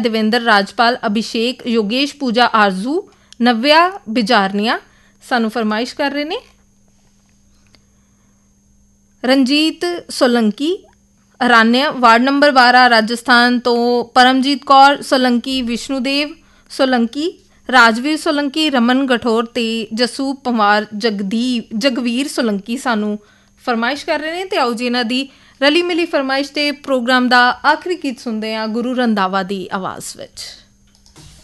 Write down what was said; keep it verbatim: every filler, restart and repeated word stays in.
ਦੇਵੇਂਦਰ ਰਾਜਪਾਲ, ਅਭਿਸ਼ੇਕ, ਯੋਗੇਸ਼, ਪੂਜਾ ਆਰਜ਼ੂ, ਨਵਿਆ ਬਿਜਾਰਨੀਆ ਸਾਨੂੰ ਫਰਮਾਇਸ਼ ਕਰ ਰਹੇ ਨੇ। ਰਣਜੀਤ ਸੋਲੰਕੀ ਅਰਾਨਿਆ ਵਾਰਡ ਨੰਬਰ ਬਾਰਾਂ ਰਾਜਸਥਾਨ ਤੋਂ, ਪਰਮਜੀਤ ਕੌਰ ਸੋਲੰਕੀ, ਵਿਸ਼ਨੂਦੇਵ ਸੋਲੰਕੀ, ਰਾਜਵੀਰ ਸੋਲੰਕੀ, ਰਮਨ ਗਠੌਰ ਅਤੇ ਜਸੂ ਪਵਾਰ ਜਗਦੀ ਜਗਵੀਰ ਸੋਲੰਕੀ ਸਾਨੂੰ ਫਰਮਾਇਸ਼ ਕਰ ਰਹੇ ਨੇ। ਅਤੇ ਆਓ ਜੀ ਇਹਨਾਂ ਦੀ ਰਲੀ ਮਿਲੀ ਫਰਮਾਇਸ਼ 'ਤੇ ਪ੍ਰੋਗਰਾਮ ਦਾ ਆਖਰੀ ਗੀਤ ਸੁਣਦੇ ਹਾਂ ਗੁਰੂ ਰੰਧਾਵਾ ਦੀ ਆਵਾਜ਼ ਵਿੱਚ।